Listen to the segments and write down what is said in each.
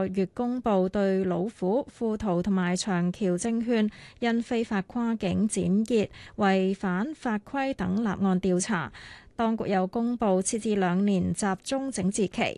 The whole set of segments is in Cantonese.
個月公佈對老虎、富途同埋長橋證券因非法跨境展業、違反法規等立案調查。當局又公佈設置2年集中整治期。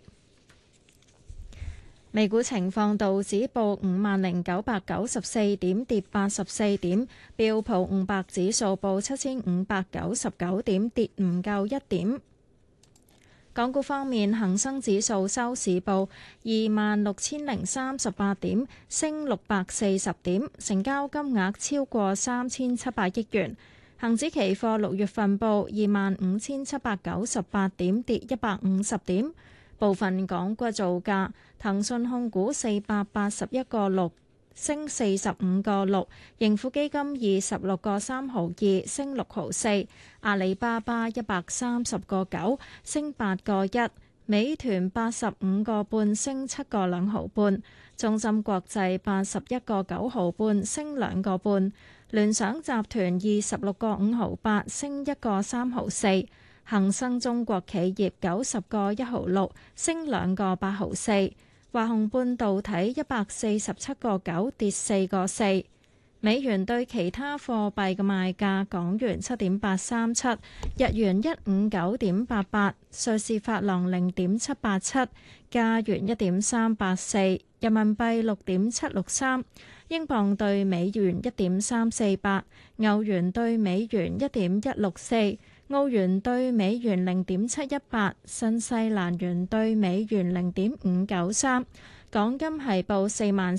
美股情況，道指報50,994點，跌84點；標普500指數報7,599點，跌唔夠1點。港股方面，恒生指數收市報26,038點，升640點，成交金額超過3,700億元。恒指期貨6月份報25,798點，跌150點。部分港股造價：騰訊控股481個6，升45個6；盈富基金26個3毫2，升6毫4；阿里巴巴130個9，升8個1；美團85個半，升7個2毫半；中芯國際81個9毫半，升2個半；聯想集團26個5毫8，升1個3毫4。恒生中國企業90個1毫6，升2個8毫4；華虹半導體147個9，跌4個4。美元對其他貨幣嘅賣價：港元7.837，日元159.88，瑞士法郎0.787，加元1.384，人民幣6.763，英鎊對美元1.348，歐元對美元1.164。澳元兌美元0.718，新西蘭元兌美元0.593，港金係報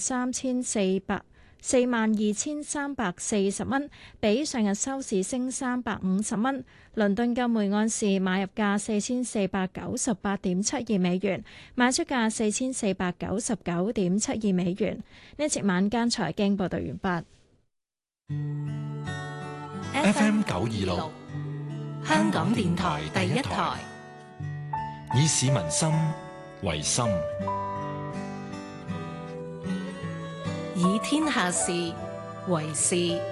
42,340蚊，比上日收市升350蚊。倫敦金每盎司買入價4,498.72美元，賣出價4,499.72美元。呢節晚間財經報道完畢。FM 926。香港電台第一台，以市民心為心，以天下事為事。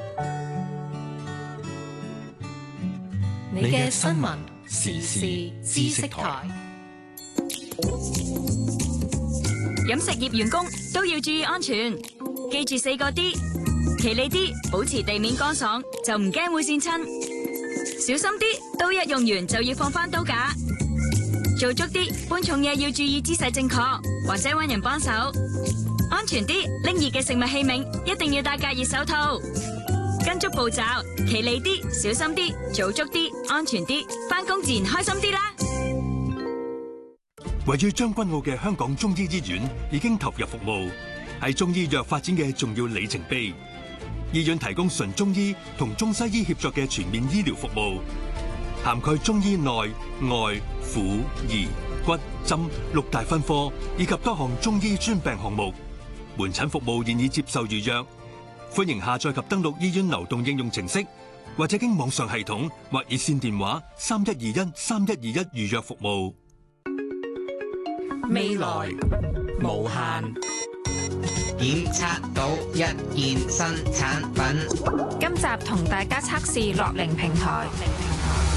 你嘅新聞時事知識台。 飲食業員工都要注意安全，記住4個D：企理啲，保持地面乾爽，就唔驚會跣親。小心啲，刀一用完就要放返刀架。做足啲，搬重嘢要注意姿勢正確，或者搵人幫手。安全啲，拎熱嘅食物器皿一定要戴隔熱手套。跟足步驟，企理啲，小心啲，做足啲，安全啲，返工自然開心啲啦。 位於將軍澳嘅香港中醫醫院已經投入服務，係中醫藥發展嘅重要里程碑。醫院提供純中醫同中西醫協作嘅全面醫療服務，涵蓋中醫內外婦兒骨針6大分科，以及多項中醫專病項目。門診服務現已接受預約，歡迎下載及登錄醫院流動應用程式，或者經網上系統或熱線電話3121預約服務。 未來無限。檢測到1件新產品。 今集同大家測試樂齡平台。